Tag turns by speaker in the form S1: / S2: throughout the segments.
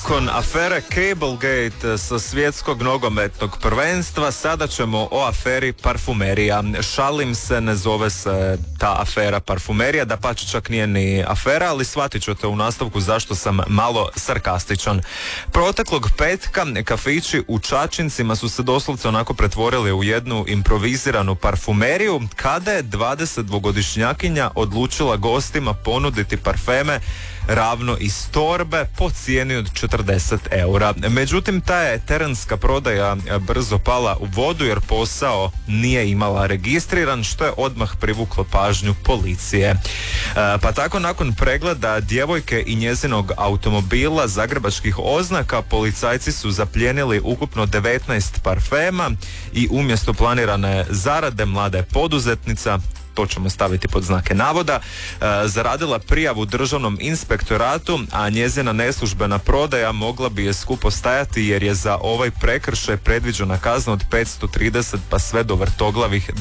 S1: Nakon afere Cablegate sa svjetskog nogometnog prvenstva, sada ćemo o aferi parfumerija. Šalim se, ne zove se ta afera parfumerija, dapače čak nije ni afera, ali shvatit ćete u nastavku zašto sam malo sarkastičan. Proteklog petka kafići u Čačincima su se doslovce onako pretvorili u jednu improviziranu parfumeriju kada je 22-godišnjakinja odlučila gostima ponuditi parfeme ravno iz torbe po cijeni od 40 eura. Međutim, ta je terenska prodaja brzo pala u vodu jer posao nije imala registriran, što je odmah privuklo pažnju policije. Pa tako nakon pregleda djevojke i njezinog automobila zagrebačkih oznaka, policajci su zaplijenili ukupno 19 parfema i umjesto planirane zarade mlada je poduzetnica, to ćemo staviti pod znake navoda, zaradila prijavu državnom inspektoratu, a njezina neslužbena prodaja mogla bi je skupo stajati jer je za ovaj prekršaj predviđena kazna od 530 pa sve do vrtoglavih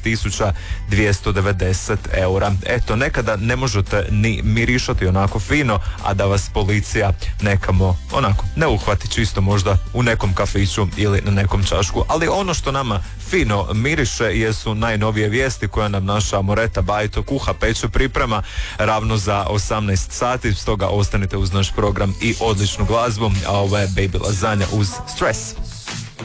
S1: 9290 eura. Eto, nekada ne možete ni mirišati onako fino, a da vas policija nekamo onako ne uhvati čisto možda u nekom kafiću ili na nekom čašku. Ali ono što nama fino miriše jesu najnovije vijesti koje nam naša Moreta Bajto kuha, peče, priprema ravno za 18 sati, stoga ostanite uz naš program i odličnu glazbu, a ovo je Baby Lazanja uz Stress.